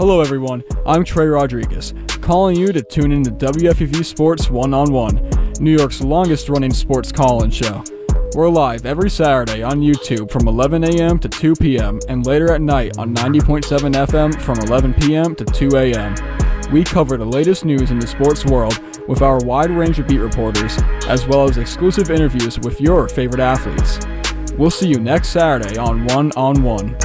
Hello everyone, I'm Trey Rodriguez, calling you to tune in to WFUV Sports One-on-One, New York's longest running sports call-in show. We're live every Saturday on YouTube from 11 a.m. to 2 p.m. and later at night on 90.7 FM from 11 p.m. to 2 a.m. We cover the latest news in the sports world with our wide range of beat reporters, as well as exclusive interviews with your favorite athletes. We'll see you next Saturday on One-on-One.